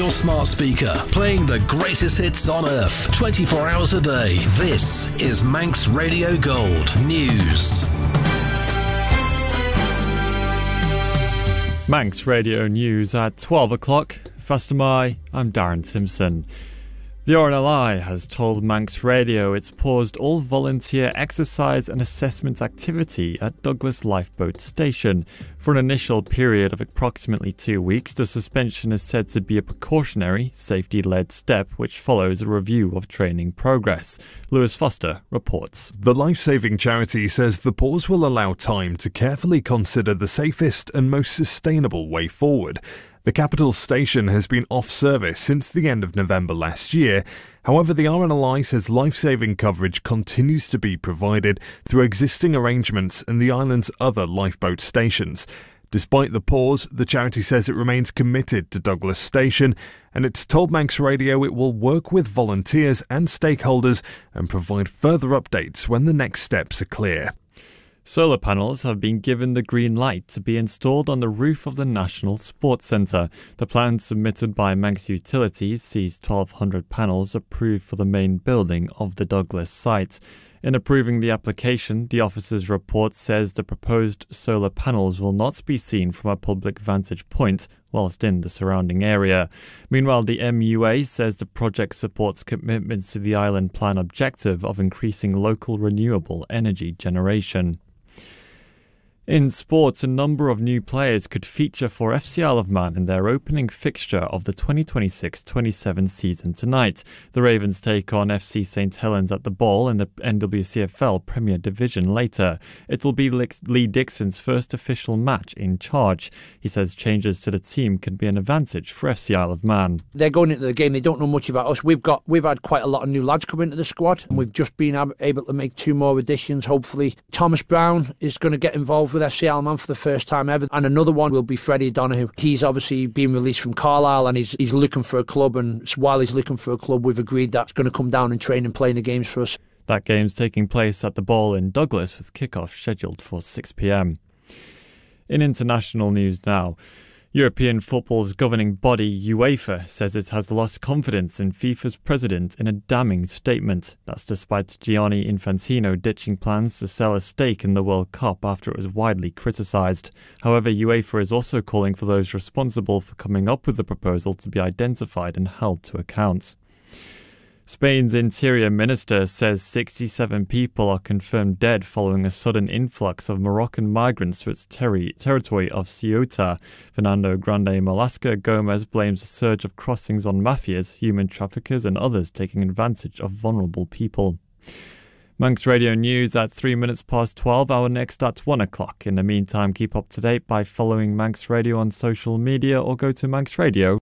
your smart speaker, playing the greatest hits on earth, 24 hours a day. This is Manx Radio Gold News. Manx Radio News at 12 o'clock. Fastamai, I'm Darren Simpson. The RNLI has told Manx Radio it's paused all volunteer exercise and assessment activity at Douglas Lifeboat Station. For an initial period of approximately 2 weeks, the suspension is said to be a precautionary, safety-led step which follows a review of training progress. Lewis Foster reports. The life-saving charity says the pause will allow time to carefully consider the safest and most sustainable way forward. The capital station has been off service since the end of November last year. However, the RNLI says life-saving coverage continues to be provided through existing arrangements and the island's other lifeboat stations. Despite the pause, the charity says it remains committed to Douglas Station, and it's told Manx Radio it will work with volunteers and stakeholders and provide further updates when the next steps are clear. Solar panels have been given the green light to be installed on the roof of the National Sports Centre. The plan submitted by Manx Utilities sees 1,200 panels approved for the main building of the Douglas site. In approving the application, the office's report says the proposed solar panels will not be seen from a public vantage point whilst in the surrounding area. Meanwhile, the MUA says the project supports commitments to the island plan objective of increasing local renewable energy generation. In sports, a number of new players could feature for FC Isle of Man in their opening fixture of the 2026-27 season tonight. The Ravens take on FC St Helens at the Ball in the NWCFL Premier Division later. It will be Lee Dixon's first official match in charge. He says changes to the team can be an advantage for FC Isle of Man. They're going into the game, they don't know much about us. We've had quite a lot of new lads come into the squad, and we've just been able to make 2 more additions, hopefully. Thomas Brown is going to get involved with FC Isle of Man for the first time ever, and another one will be Freddie Donahue. He's obviously been released from Carlisle and he's looking for a club, and while he's looking for a club, we've agreed that's going to come down and train and play in the games for us. That game's taking place at the Ball in Douglas with kick-off scheduled for 6 p.m. In international news now, European football's governing body, UEFA, says it has lost confidence in FIFA's president in a damning statement. That's despite Gianni Infantino ditching plans to sell a stake in the World Cup after it was widely criticised. However, UEFA is also calling for those responsible for coming up with the proposal to be identified and held to account. Spain's interior minister says 67 people are confirmed dead following a sudden influx of Moroccan migrants to its territory of Ceuta. Fernando Grande Malasca Gomez blames a surge of crossings on mafias, human traffickers and others taking advantage of vulnerable people. Manx Radio News at 3 minutes past 12, our next at 1 o'clock. In the meantime, keep up to date by following Manx Radio on social media or go to manxradio.com.